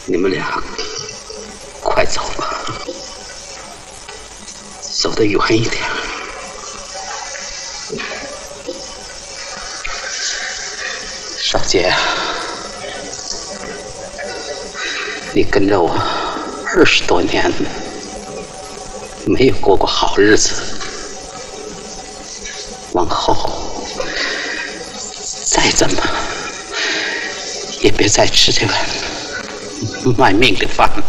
你们俩快走吧，走得远一点。少杰，你跟着我20多年，没有过好日子，往后再怎么也别再吃这碗卖命的饭了。